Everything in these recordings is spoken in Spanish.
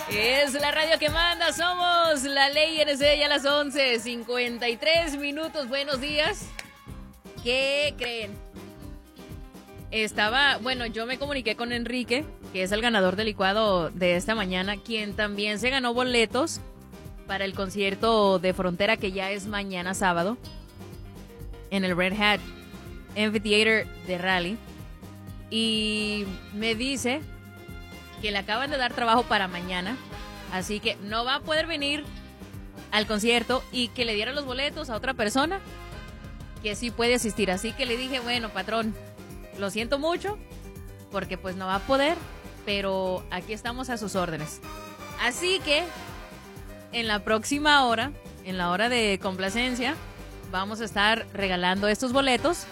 Es la radio que manda, somos la Ley NC ya a las 11:53 minutos. Buenos días. ¿Qué creen? Yo me comuniqué con Enrique, que es el ganador del licuado de esta mañana, quien también se ganó boletos para el concierto de Frontera, que ya es mañana sábado, en el Red Hat Amphitheater de Raleigh. Y me dice que le acaban de dar trabajo para mañana, así que no va a poder venir al concierto y que le dieran los boletos a otra persona que sí puede asistir. Así que le dije, bueno, patrón, lo siento mucho porque pues no va a poder, pero aquí estamos a sus órdenes. Así que en la próxima hora, en la hora de complacencia, vamos a estar regalando estos boletos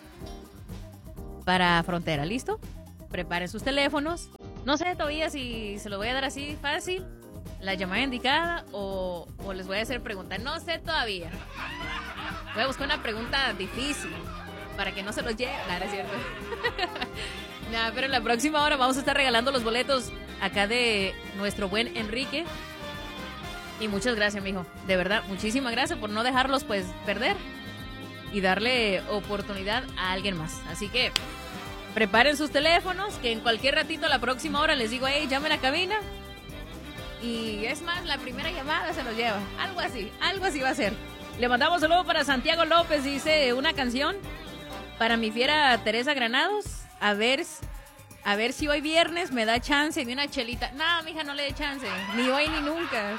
para Frontera. ¿Listo? Preparen sus teléfonos. No sé todavía si se lo voy a dar así fácil, la llamada indicada, o les voy a hacer preguntas. No sé todavía. Voy a buscar una pregunta difícil para que no se los lleve. Nada, es cierto. Nada, pero en la próxima hora vamos a estar regalando los boletos acá de nuestro buen Enrique. Y muchas gracias, mijo. De verdad, muchísimas gracias por no dejarlos pues perder y darle oportunidad a alguien más. Así que preparen sus teléfonos, que en cualquier ratito, a la próxima hora, les digo, hey, llame a la cabina. Y es más, la primera llamada se los lleva. Algo así va a ser. Le mandamos un saludo para Santiago López, dice una canción para mi fiera Teresa Granados. A ver si hoy viernes me da chance de una chelita. No, mija, no le dé chance. Ni hoy ni nunca.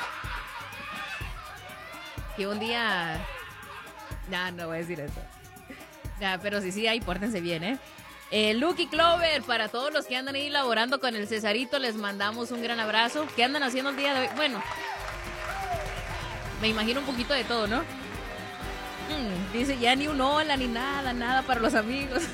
Que un día... No voy a decir eso. Pero sí, ahí pórtense bien, Lucky Clover, para todos los que andan ahí laborando con el Cesarito, les mandamos un gran abrazo. ¿Qué andan haciendo el día de hoy? Bueno, me imagino un poquito de todo, ¿no? Dice, ya ni un hola, ni nada para los amigos.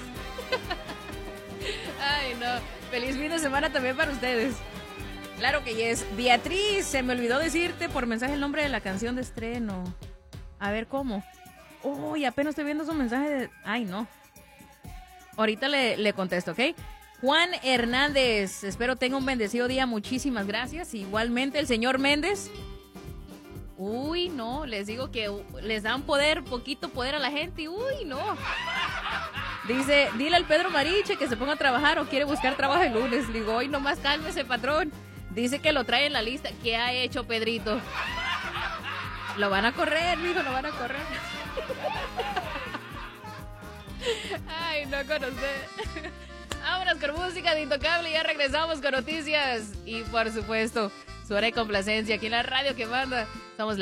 Ay, no. Feliz fin de semana también para ustedes. Claro que yes. Beatriz, se me olvidó decirte por mensaje el nombre de la canción de estreno. A ver, ¿cómo? Uy, apenas estoy viendo su mensaje de... Ay, no. Ahorita le contesto, ¿ok? Juan Hernández, espero tenga un bendecido día. Muchísimas gracias. Igualmente el señor Méndez. Uy, no, les digo que les dan poquito poder a la gente. Uy, no. Dice, dile al Pedro Mariche que se ponga a trabajar o quiere buscar trabajo el lunes. Le digo, hoy nomás cálmese, patrón. Dice que lo trae en la lista. ¿Qué ha hecho Pedrito? Lo van a correr, mijo, lo van a correr. Ay, no con usted. Vámonos con música de Intocable. Ya regresamos con noticias y por supuesto su hora de complacencia aquí en la radio que manda. Somos